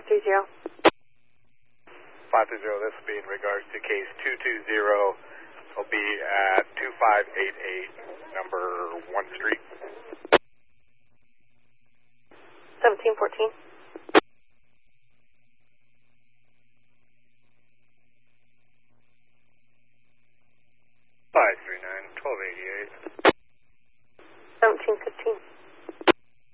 530. 530, this will be in regards to case 220. Will be at 2588, number 1 Street. 1714. 539, 1288. 1715.